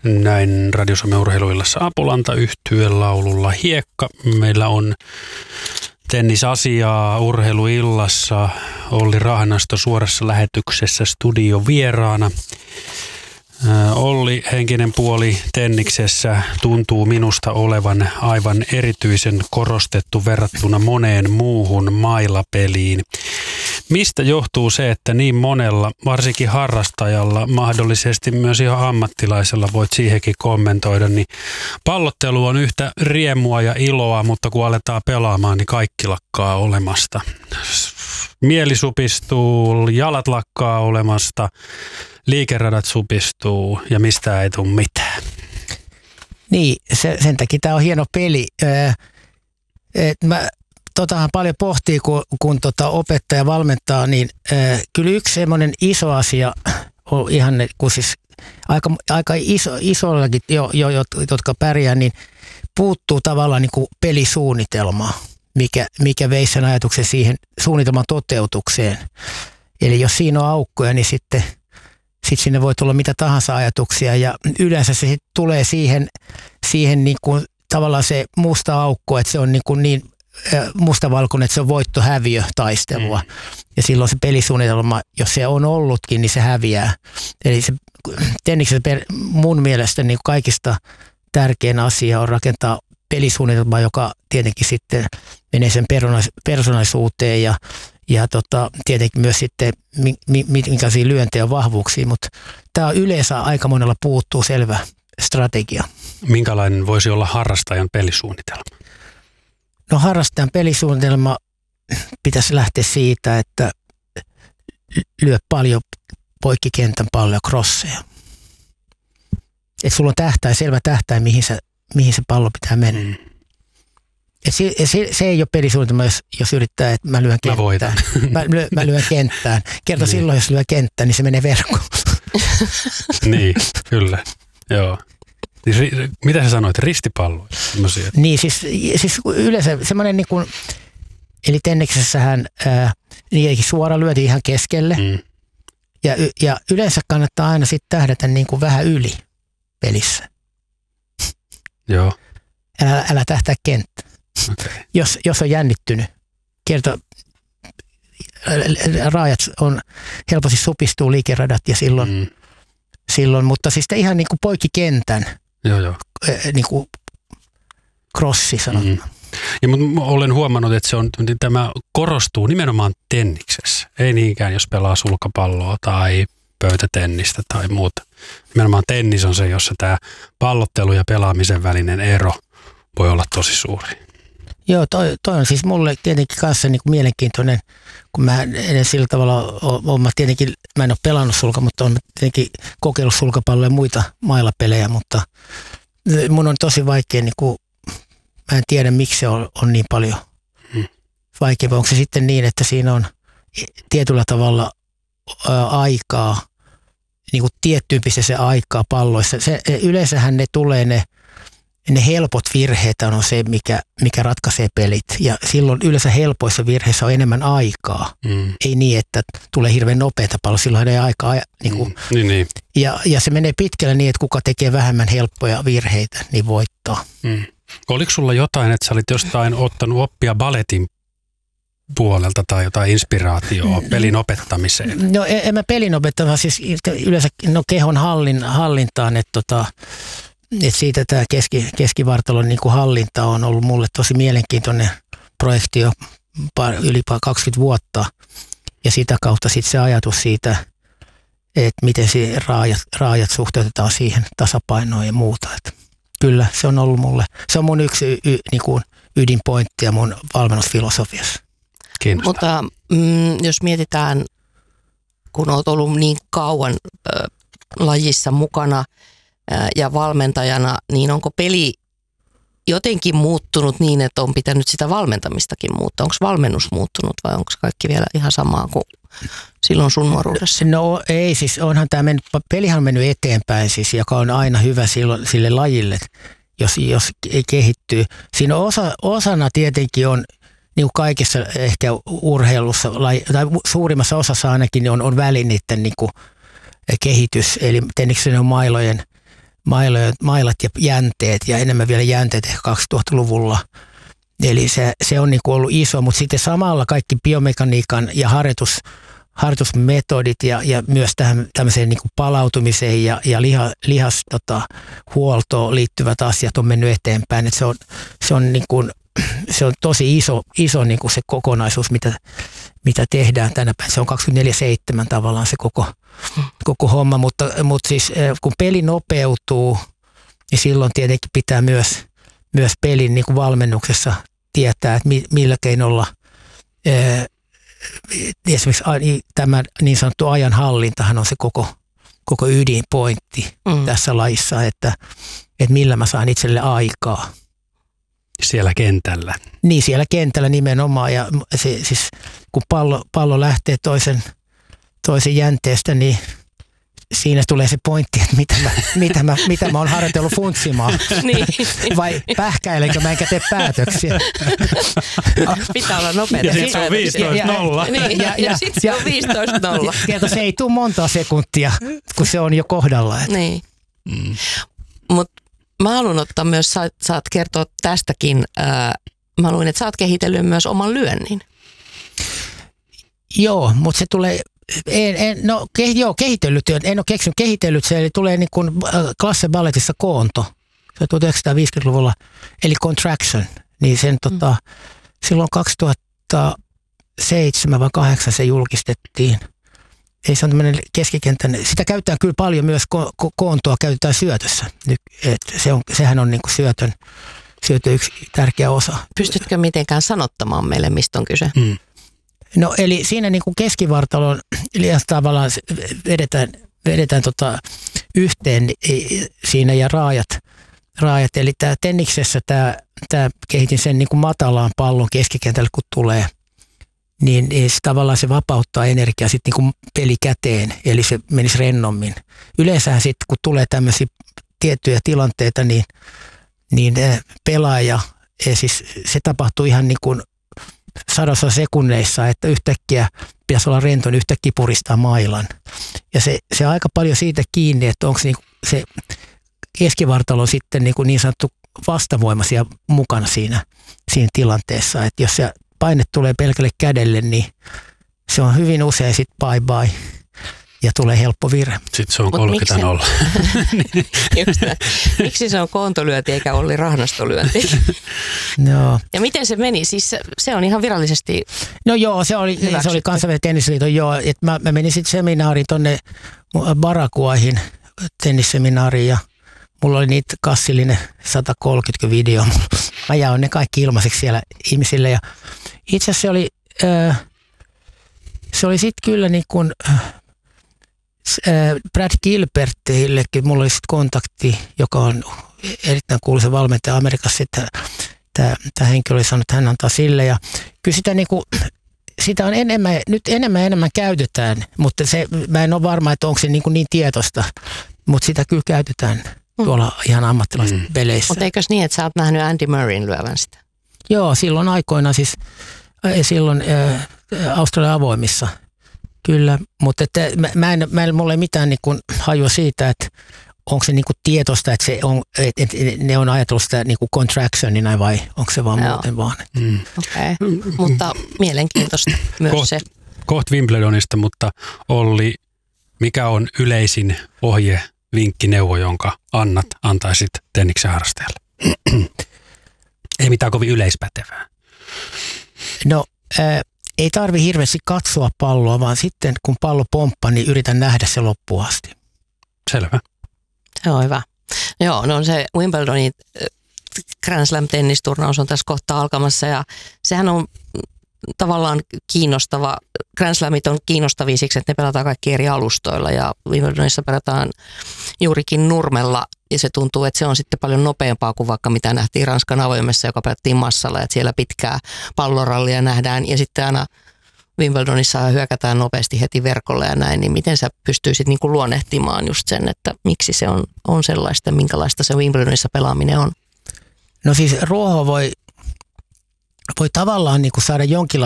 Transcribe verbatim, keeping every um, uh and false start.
Näin Radio Suomen urheiluillassa Apulanta yhtyeen laululla Hiekka. Meillä on tennisasiaa urheiluillassa. Olli Rahnasto suorassa lähetyksessä studio vieraana. Olli, henkinen puoli tenniksessä tuntuu minusta olevan aivan erityisen korostettu verrattuna moneen muuhun mailapeliin. Mistä johtuu se, että niin monella, varsinkin harrastajalla, mahdollisesti myös ihan ammattilaisella, voit siihenkin kommentoida, niin pallottelu on yhtä riemua ja iloa, mutta kun aletaan pelaamaan, niin kaikki lakkaa olemasta. Mieli supistuu, jalat lakkaa olemasta, liikeradat supistuu ja mistään ei tule mitään. Niin, se, sen takia tämä on hieno peli. Äh, et mä Totahan paljon pohtii, kun, kun tota opettaja valmentaa, niin äh, kyllä yksi semmoinen iso asia on ihan, kun siis aika, aika iso, isollakin, jo, jo, jotka pärjää, niin puuttuu tavallaan niin kuin pelisuunnitelmaa, mikä, mikä veisi sen ajatuksen siihen suunnitelman toteutukseen. Eli jos siinä on aukkoja, niin sitten sit sinne voi tulla mitä tahansa ajatuksia ja yleensä se sitten tulee siihen, siihen niin kuin tavallaan se musta aukko, että se on niin, kuin niin mustavalkoinen, että se on voitto-häviö-taistelua. Mm. Ja silloin se pelisuunnitelma, jos se on ollutkin, niin se häviää. Eli se tenniksessä mun mielestä niin kaikista tärkein asia on rakentaa pelisuunnitelma, joka tietenkin sitten menee sen persoonallisuuteen ja, ja tota, tietenkin myös sitten minkälaisia lyöntejä ja vahvuuksia, mutta tämä yleensä aika monella puuttuu selvä strategia. Minkälainen voisi olla harrastajan pelisuunnitelma? No harrastajan pelisuunnitelma pitäisi lähteä siitä, että lyö paljon poikkikentän palloja, crosseja. Että sulla on tähtäin, selvä tähtäin, mihin se, mihin se pallo pitää mennä. Mm. Et se, se, se ei ole pelisuunnitelma, jos, jos yrittää, että mä lyön kenttään. Mä voitan. Mä, lyön, mä lyön kenttään. Kerta niin. Silloin, jos lyö kenttään, niin se menee verkkoon. Niin, kyllä. Joo. Mitä sä sanoit? Ristipalloja? Niin, siis, siis yleensä semmoinen niin kuin, eli tenniksessähän ää, niidenkin suora lyöti ihan keskelle. Mm. Ja, ja yleensä kannattaa aina sitten tähdätä niin kuin vähän yli pelissä. Joo. Älä, älä tähtää kenttää. Okay. Jos, jos on jännittynyt. Kerto, raajat on helposti supistuu liikeradat ja silloin, mm. silloin mutta siis ihan niin kuin poikkikentän. Joo, joo. Niin kuin crossi sanotaan. Mm. Ja mutta olen huomannut, että se on, tämä korostuu nimenomaan tenniksessä. Ei niinkään, jos pelaa sulkapalloa tai pöytätennistä tai muuta. Nimenomaan tennis on se, jossa tämä pallottelu ja pelaamisen välinen ero voi olla tosi suuri. Joo, toi, toi on siis mulle tietenkin kanssa niin kuin mielenkiintoinen, kun mä en sillä tavalla ole, mä tietenkin, mä en ole pelannut sulka, mutta olen tietenkin kokeillut sulkapalloja ja muita mailapelejä, mutta mun on tosi vaikea, niin kuin, mä en tiedä miksi se on, on niin paljon hmm. vaikea, vai onko se sitten niin, että siinä on tietyllä tavalla ää, aikaa, niin kuin tiettyyn pisteeseen aikaa palloissa. Se, yleensähän ne tulee ne Ne helpot virheet on se, mikä, mikä ratkaisee pelit. Ja silloin yleensä helpoissa virheissä on enemmän aikaa. Mm. Ei niin, että tulee hirveän nopeata paljon. Silloin ei aikaa. Niin kuin, mm. niin, niin. Ja, ja se menee pitkälle niin, että kuka tekee vähemmän helppoja virheitä, niin voittaa. Mm. Oliko sulla jotain, että sä olit jostain ottanut oppia balletin puolelta tai jotain inspiraatioa pelin opettamiseen? No en, en mä pelin opettamiseen, siis yleensä no, kehon hallin, hallintaan, että tota, Et siitä tämä keski, keskivartalon niin kuin hallinta on ollut mulle tosi mielenkiintoinen projekti jo yli kaksikymmentä vuotta. Ja sitä kautta sitten se ajatus siitä, että miten se raajat, raajat suhteutetaan siihen tasapainoon ja muuta. Et kyllä se on ollut mulle, se on mun yksi y, y, niin kuin ydinpointti ja mun valmennusfilosofiassa. Kiinnostaa. Mutta mm, jos mietitään, kun olet ollut niin kauan äh, lajissa mukana, ja valmentajana, niin onko peli jotenkin muuttunut niin, että on pitänyt sitä valmentamistakin muuttaa? Onko valmennus muuttunut vai onko kaikki vielä ihan samaa kuin silloin sun nuoruudessa? No ei, siis onhan tämä mennyt, pelihan on mennyt eteenpäin siis, joka on aina hyvä silloin, sille lajille, jos, jos ei kehittyy. Siinä osa, osana tietenkin on, niin kuin kaikessa ehkä urheilussa, tai suurimmassa osassa ainakin on, on välineiden niin kuin kehitys, eli tenniksen on mailojen mailat ja jänteet ja enemmän vielä jänteet ehkä kaksituhattaluvulla. Eli se, se on niin kuin ollut iso, mutta sitten samalla kaikki biomekaniikan ja harjoitus, harjoitusmetodit ja, ja myös tähän tämmöiseen niin kuin palautumiseen ja, ja liha, lihas tota, huoltoon liittyvät asiat on mennyt eteenpäin. Et se, on, se, on niin kuin, se on tosi iso, iso niin kuin se kokonaisuus, mitä, mitä tehdään tänä päivänä. Se on kaksikymmentäneljä seitsemän tavallaan se koko, koko homma, mutta, mutta siis kun peli nopeutuu, niin silloin tietenkin pitää myös, myös pelin niin kuin valmennuksessa tietää, että millä keinolla esimerkiksi tämä niin sanottu ajanhallintahan on se koko, koko ydinpointti mm. tässä lajissa, että, että millä mä saan itselle aikaa. Siellä kentällä. Niin, siellä kentällä nimenomaan. Ja se, siis, kun pallo, pallo lähtee toisen, toisen jänteestä, niin siinä tulee se pointti, että mitä mä, mitä mä, mitä mä oon harjoitellut funtsimaan. Niin. Vai pähkäilenkö mä enkä tee päätöksiä. Pitää olla nopeita. Ja sitten se on viisitoista nolla. Niin, ja, ja, ja sitten se on viisitoista nolla. Kerta se ei tule monta sekuntia, kun se on jo kohdalla. Niin. Mm. Mutta mä haluan ottaa myös, saat, saat kertoa tästäkin, ää, mä haluan, että sä oot kehitellyt myös oman lyönnin. Joo, mutta se tulee, en, en, no ke, joo, kehitellyt, en ole keksinyt kehitellyt, se eli tulee niin kuin Klasse Balletissa koonto, se on tuhatyhdeksänsataaviisikymmentäluvulla, eli contraction, niin sen mm. tota, silloin kaksituhattaseitsemän vai kahdeksan se julkistettiin. Ei se on tämmöinen keskikentän, sitä käytetään kyllä paljon myös, ko- ko- koontoa käytetään syötössä. Et se on, sehän on niinku syötön, syötön yksi tärkeä osa. Pystytkö mitenkään sanottamaan meille, mistä on kyse? Mm. No eli siinä niinku keskivartalon tavallaan vedetään, vedetään tota yhteen siinä ja raajat. raajat. Eli tämä tenniksessä tää, tää kehitin sen niinku matalaan pallon keskikentälle, kun tulee. Niin, niin se, tavallaan se vapauttaa energiaa sitten niin pelikäteen, eli se menisi rennommin. Yleensähän sitten, kun tulee tämmöisiä tiettyjä tilanteita, niin, niin pelaaja, siis se tapahtuu ihan niin kuin sadossa sekunneissa, että yhtäkkiä pitäisi olla rento, niin yhtäkkiä puristaa mailan. Ja se, se aika paljon siitä kiinni, että onko se, niin se keskivartalo sitten niin, niin sanottu vastavoimaisia mukana siinä, siinä tilanteessa, että jos se paine tulee pelkälle kädelle, niin se on hyvin usein sitten bye bye ja tulee helppo virhe. Sitten se on kolmekymmentä nolla. Miksi se on koontolyönti eikä Olli Rahnastolyönti? No. Ja miten se meni? Siis se, se on ihan virallisesti No joo, se oli, se oli kansainvälinen tennisliiton, joo. Et mä, mä menin sitten seminaariin tonne Baraguaihin, tennisseminaariin ja mulla oli niitä kassillinen sata kolmekymmentä video. Mä jaoin ne kaikki ilmaiseksi siellä ihmisille. Ja itse asiassa se oli, äh, se oli sitten kyllä niin kuin äh, Brad Gilbertillekin. Mulla oli sitten kontakti, joka on erittäin kuuluisa valmentaja Amerikassa. Tämä henkilö oli sanonut, että hän antaa sille. Ja kyllä sitä, niin kuin, sitä on enemmän, nyt enemmän ja enemmän käytetään, mutta se, mä en ole varma, että onko se niin, kuin niin tietoista, mutta sitä kyllä käytetään tuolla ihan ammattilaisissa mm. peleissä. Mutta eikös niin, että sä oot nähnyt Andy Murrayn lyövän sitä? Joo, silloin aikoina siis, silloin ä, Australian avoimissa, kyllä. Mutta että, mä, mä en, mä en, mulla ei mitään niin kuin hajua siitä, että onko se niin kuin tietoista, että se on, et, et, ne on ajatellut sitä niin kuin contractionina vai onko se vaan Joo. muuten vaan. Mm. Okei, okay. Mutta mielenkiintoista myös Koht, se. Koht Wimbledonista, mutta Olli, mikä on yleisin ohje, vinkki, neuvo, jonka annat, antaisit tenniksen harrastajalle? Ei mitään kovin yleispätevää. No, ää, ei tarvi hirveästi katsoa palloa, vaan sitten kun pallo pomppaa, niin yritän nähdä se loppuun asti. Selvä. Se on hyvä. Joo, no se Wimbledonin Grand Slam tennisturnaus on tässä kohtaa alkamassa ja sehän on tavallaan kiinnostava. Grand Slamit on kiinnostavia siksi, että ne pelataan kaikki eri alustoilla ja Wimbledonissa pelataan juurikin nurmella ja se tuntuu, että se on sitten paljon nopeampaa kuin vaikka mitä nähtiin Ranskan avoimessa, joka pelattiin massalla ja siellä pitkää pallorallia nähdään ja sitten aina Wimbledonissa hyökätään nopeasti heti verkolle ja näin, niin miten sä pystyisit niin kuin luonnehtimaan just sen, että miksi se on, on sellaista, minkälaista se Wimbledonissa pelaaminen on? No siis ruoho voi, voi tavallaan niin kuin saada jonkinlaista